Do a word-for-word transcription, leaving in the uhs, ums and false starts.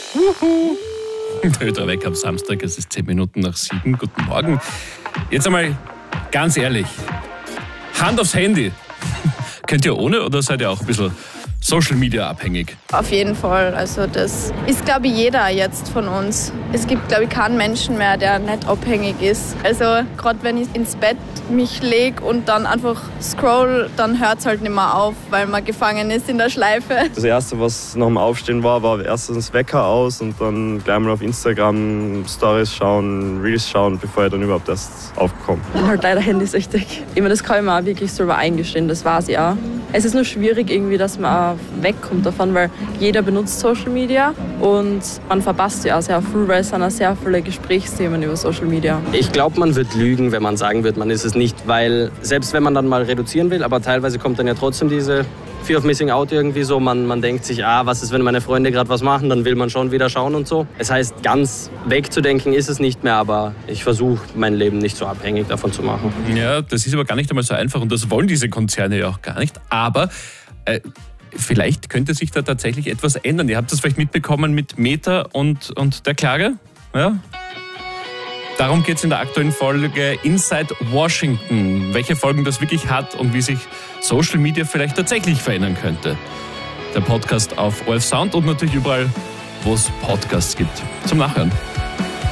Wuhu. Der Ö drei Wecker am Samstag, es ist zehn Minuten nach sieben. Guten Morgen. Jetzt einmal ganz ehrlich, Hand aufs Handy. Könnt ihr ohne oder seid ihr auch ein bisschen Social Media abhängig? Auf jeden Fall. Also das ist, glaube ich, jeder jetzt von uns. Es gibt, glaube ich, keinen Menschen mehr, der nicht abhängig ist. Also gerade wenn ich ins Bett mich lege und dann einfach scroll, dann hört es halt nicht mehr auf, weil man gefangen ist in der Schleife. Das Erste, was nach dem Aufstehen war, war erstens Wecker aus und dann gleich mal auf Instagram Stories schauen, Reels schauen, bevor ich dann überhaupt erst aufgekommen bin. Ich bin halt leider handysüchtig. Ich meine, das kann ich mir auch wirklich selber eingestehen, das weiß ich auch. Es ist nur schwierig irgendwie, dass man auch wegkommt davon, weil jeder benutzt Social Media und man verpasst ja auch sehr viel, weil es sind auch sehr viele Gesprächsthemen über Social Media. Ich glaube, man wird lügen, wenn man sagen wird, man ist es nicht, weil selbst wenn man dann mal reduzieren will, aber teilweise kommt dann ja trotzdem diese Fear of Missing Out irgendwie so. Man, man denkt sich, ah, was ist, wenn meine Freunde gerade was machen, dann will man schon wieder schauen und so. Es heißt, ganz wegzudenken ist es nicht mehr, aber ich versuche, mein Leben nicht so abhängig davon zu machen. Ja, das ist aber gar nicht einmal so einfach und das wollen diese Konzerne ja auch gar nicht. Aber äh, vielleicht könnte sich da tatsächlich etwas ändern. Ihr habt das vielleicht mitbekommen mit Meta und, und der Klage. Ja? Darum geht es in der aktuellen Folge Inside Washington. Welche Folgen das wirklich hat und wie sich Social Media vielleicht tatsächlich verändern könnte. Der Podcast auf O R F Sound und natürlich überall, wo es Podcasts gibt. Zum Nachhören.